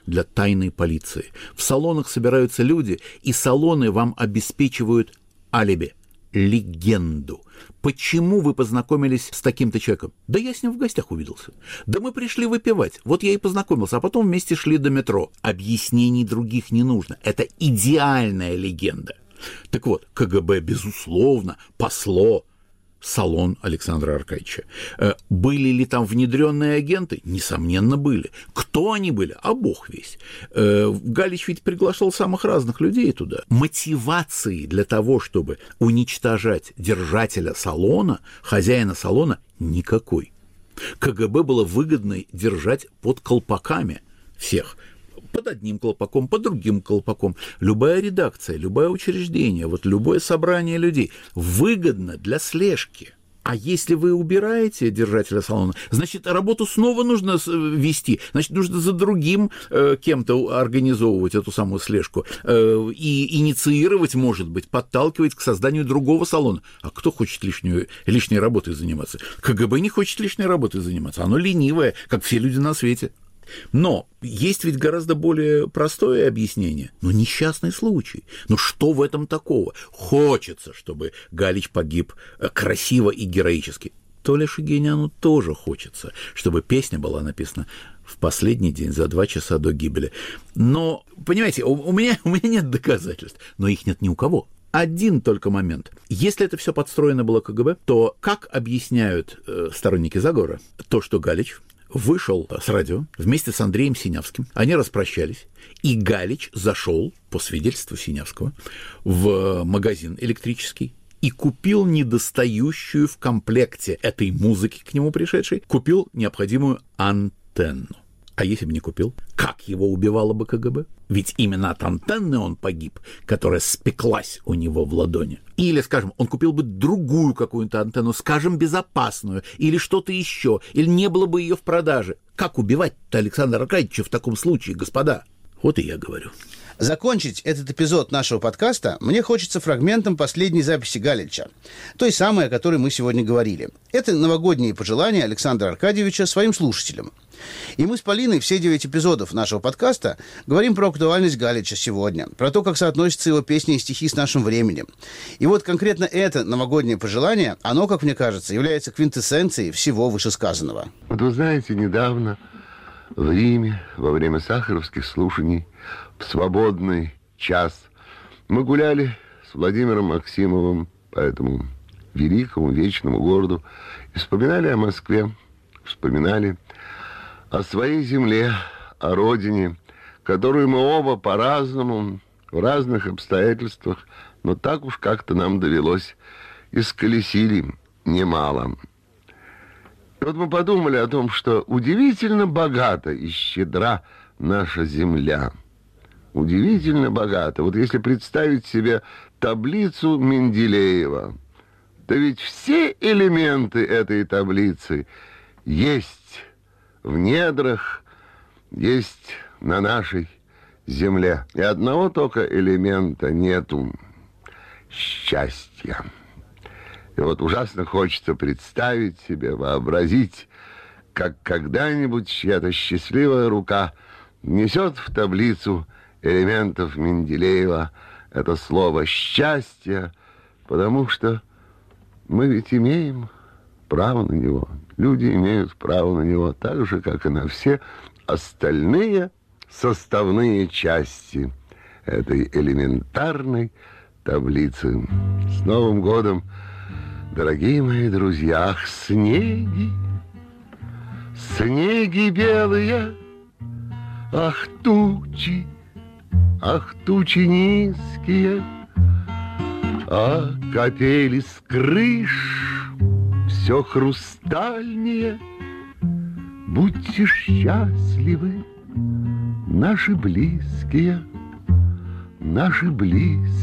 для тайной полиции. В салонах собираются люди, и салоны вам обеспечивают алиби, легенду. Почему вы познакомились с таким-то человеком? Да я с ним в гостях увиделся. Да мы пришли выпивать. Вот я и познакомился, а потом вместе шли до метро. Объяснений других не нужно. Это идеальная легенда. Так вот, КГБ, безусловно, пасло салон Александра Аркадьевича. Были ли там внедренные агенты? Несомненно, были. Кто они были? А бог весть. Галич ведь приглашал самых разных людей туда. Мотивации для того, чтобы уничтожать держателя салона, хозяина салона, никакой. КГБ было выгодно держать под колпаками всех. Под одним колпаком, под другим колпаком. Любая редакция, любое учреждение, вот любое собрание людей выгодно для слежки. А если вы убираете держателя салона, значит, работу снова нужно вести, значит, нужно за другим кем-то организовывать эту самую слежку и инициировать, может быть, подталкивать к созданию другого салона. А кто хочет лишней работой заниматься? КГБ не хочет лишней работой заниматься, оно ленивое, как все люди на свете. Но есть ведь гораздо более простое объяснение. Несчастный случай. Что в этом такого? Хочется, чтобы Галич погиб красиво и героически. Толе Шагиняну тоже хочется, чтобы песня была написана в последний день, за 2 часа до гибели. Но, понимаете, у меня нет доказательств, но их нет ни у кого. Один только момент. Если это все подстроено было КГБ, то как объясняют сторонники заговора то, что Галич вышел с радио вместе с Андреем Синявским, они распрощались, и Галич зашел, по свидетельству Синявского, в магазин электрический и купил недостающую в комплекте этой музыки к нему пришедшей, купил необходимую антенну. А если бы не купил, как его убивало бы КГБ? Ведь именно от антенны он погиб, которая спеклась у него в ладони. Или, скажем, он купил бы другую какую-то антенну, скажем, безопасную, или что-то еще, или не было бы ее в продаже. Как убивать-то Александра Аркадьевича в таком случае, господа? Вот и я говорю. Закончить этот эпизод нашего подкаста мне хочется фрагментом последней записи Галича, той самой, о которой мы сегодня говорили. Это новогодние пожелания Александра Аркадьевича своим слушателям. И мы с Полиной все 9 эпизодов нашего подкаста говорим про актуальность Галича сегодня, про то, как соотносятся его песни и стихи с нашим временем. И вот конкретно это новогоднее пожелание, оно, как мне кажется, является квинтэссенцией всего вышесказанного. Вот вы знаете, недавно в Риме, во время сахаровских слушаний, в свободный час, мы гуляли с Владимиром Максимовым по этому великому вечному городу и вспоминали о Москве, вспоминали о своей земле, о родине, которую мы оба по-разному, в разных обстоятельствах, но так уж как-то нам довелось, исколесили немало. И вот мы подумали о том, что удивительно богата и щедра наша земля. Удивительно богата. Вот если представить себе таблицу Менделеева, то ведь все элементы этой таблицы есть в недрах, есть на нашей земле. И одного только элемента нету — счастья. И вот ужасно хочется представить себе, вообразить, как когда-нибудь чья-то счастливая рука внесет в таблицу элементов Менделеева это слово «счастье», потому что мы ведь имеем право на него. Люди имеют право на него так же, как и на все остальные составные части этой элементарной таблицы. С Новым годом, дорогие мои друзья! Ах, снеги, снеги белые, ах, тучи низкие, а капели с крыш все хрустальнее. Будьте счастливы, наши близкие, наши близкие.